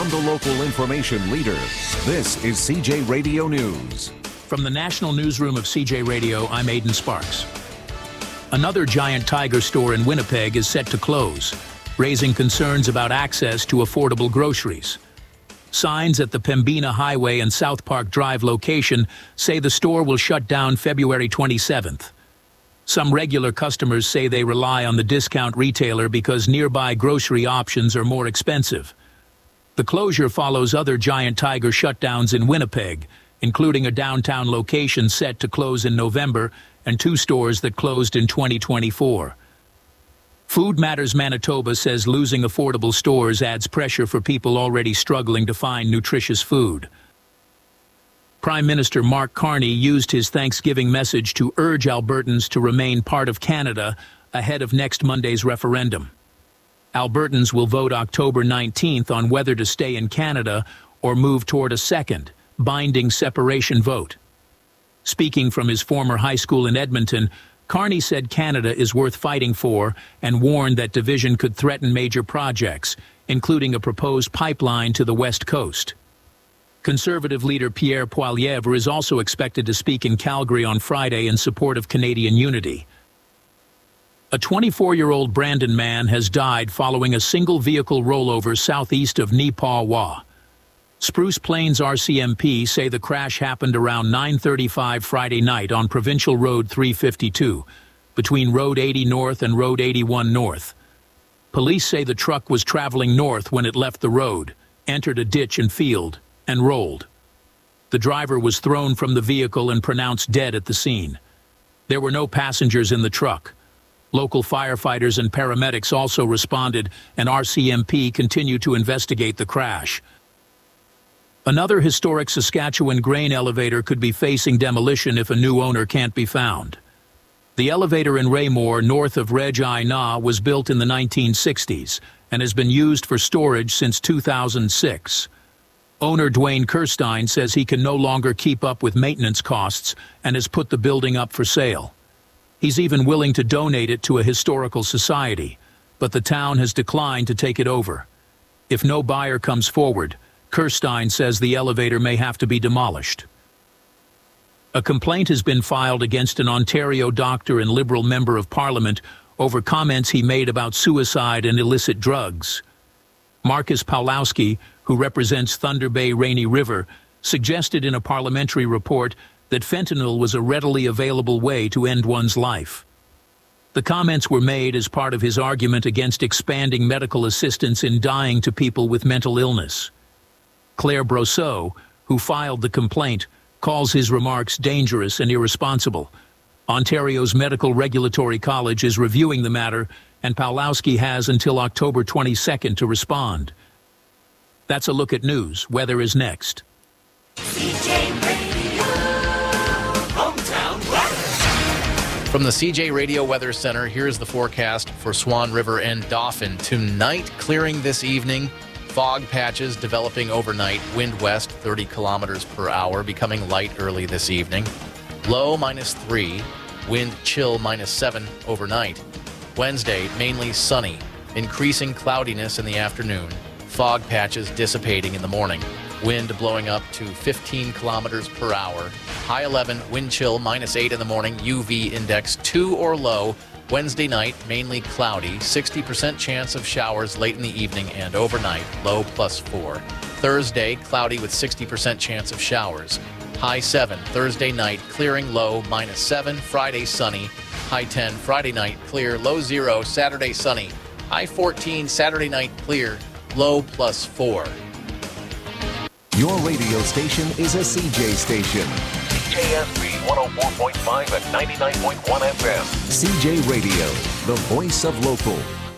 the local information leader. This is CJ Radio News. From the National Newsroom of CJ Radio, I'm Aidan Sparks. Another Giant Tiger store in Winnipeg is set to close, raising concerns about access to affordable groceries. Signs at the Pembina Highway and South Park Drive location say the store will shut down February 27th. Some regular customers say they rely on the discount retailer because nearby grocery options are more expensive. The closure follows other Giant Tiger shutdowns in Winnipeg, including a downtown location set to close in November and 2 stores that closed in 2024. Food Matters Manitoba says losing affordable stores adds pressure for people already struggling to find nutritious food. Prime Minister Mark Carney used his Thanksgiving message to urge Albertans to remain part of Canada ahead of next Monday's referendum. Albertans will vote October 19th on whether to stay in Canada or move toward a second, binding separation vote. Speaking from his former high school in Edmonton, Carney said Canada is worth fighting for and warned that division could threaten major projects, including a proposed pipeline to the West Coast. Conservative leader Pierre Poilievre is also expected to speak in Calgary on Friday in support of Canadian unity. A 24-year-old Brandon man has died following a single-vehicle rollover southeast of Neepawa. Spruce Plains RCMP say the crash happened around 9:35 Friday night on Provincial Road 352, between Road 80 North and Road 81 North. Police say the truck was traveling north when it left the road, entered a ditch and field, and rolled. The driver was thrown from the vehicle and pronounced dead at the scene. There were no passengers in the truck. Local firefighters and paramedics also responded, and RCMP continued to investigate the crash. Another historic Saskatchewan grain elevator could be facing demolition if a new owner can't be found. The elevator in Raymore, north of Regina Na, was built in the 1960s and has been used for storage since 2006. Owner Dwayne Kirstein says he can no longer keep up with maintenance costs and has put the building up for sale. He's even willing to donate it to a historical society, but the town has declined to take it over. If no buyer comes forward, Kirstein says the elevator may have to be demolished. A complaint has been filed against an Ontario doctor and Liberal member of Parliament over comments he made about suicide and illicit drugs. Marcus Pawlowski, who represents Thunder Bay Rainy River, suggested in a parliamentary report that fentanyl was a readily available way to end one's life. The comments were made as part of his argument against expanding medical assistance in dying to people with mental illness. Claire Brosseau, who filed the complaint, calls his remarks dangerous and irresponsible. Ontario's Medical Regulatory College is reviewing the matter, and Pawlowski has until October 22nd to respond. That's a look at news. Weather is next. CJ Radio, hometown weather. From the CJ Radio Weather Center, here's the forecast for Swan River and Dauphin. Tonight, clearing this evening. Fog patches developing overnight. Wind west 30 kilometers per hour, becoming light early this evening. Low -3. Wind chill -7 overnight. Wednesday, mainly sunny. Increasing cloudiness in the afternoon. Fog patches dissipating in the morning. Wind blowing up to 15 kilometers per hour. High 11, wind chill -8 in the morning. UV index 2 or low. Wednesday night, mainly cloudy. 60% chance of showers late in the evening and overnight. Low +4. Thursday, cloudy with 60% chance of showers. High 7. Thursday night, clearing. Low -7. Friday, sunny. High 10. Friday night, clear. Low 0. Saturday, sunny. High 14. Saturday night, clear. Low +4. Your radio station is a CJ station. CJSB 104.5 and 99.1 FM. CJ Radio, the voice of local.